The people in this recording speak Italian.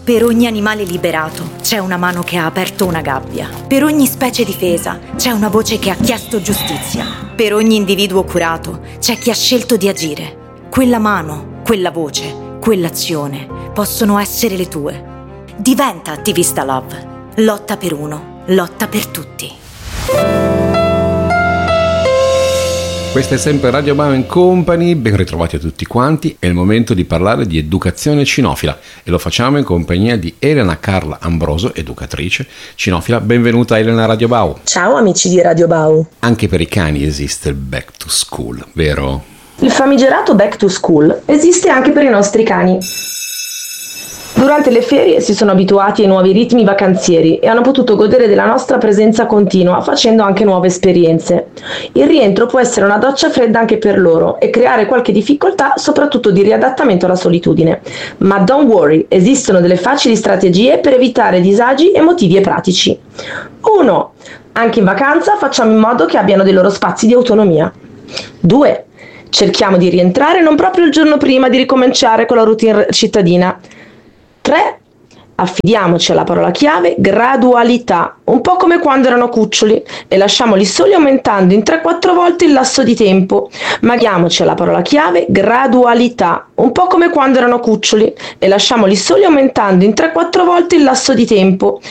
Per ogni animale liberato c'è una mano che ha aperto una gabbia. Per ogni specie difesa c'è una voce che ha chiesto giustizia. Per ogni individuo curato c'è chi ha scelto di agire. Quella mano, quella voce, quell'azione possono essere le tue. Diventa attivista Love. Lotta per uno, lotta per tutti. Questa è sempre Radio Bao & Company, ben ritrovati a tutti quanti. È il momento di parlare di educazione cinofila e lo facciamo in compagnia di Elena Carla Ambroso, educatrice cinofila. Benvenuta Elena a Radio Bao. Ciao amici di Radio Bao. Anche per i cani esiste il Back to School, vero? Il famigerato Back to School esiste anche per i nostri cani. Durante le ferie si sono abituati ai nuovi ritmi vacanzieri e hanno potuto godere della nostra presenza continua, facendo anche nuove esperienze. Il rientro può essere una doccia fredda anche per loro e creare qualche difficoltà, soprattutto di riadattamento alla solitudine. Ma don't worry, esistono delle facili strategie per evitare disagi emotivi e pratici. 1. Anche in vacanza facciamo in modo che abbiano dei loro spazi di autonomia. 2. Cerchiamo di rientrare non proprio il giorno prima di ricominciare con la routine cittadina. 3. Affidiamoci alla parola chiave gradualità, un po' come quando erano cuccioli, e lasciamoli soli aumentando in 3-4 volte il lasso di tempo. Maghiamoci alla parola chiave gradualità, un po' come quando erano cuccioli, e lasciamoli soli aumentando in 3-4 volte il lasso di tempo.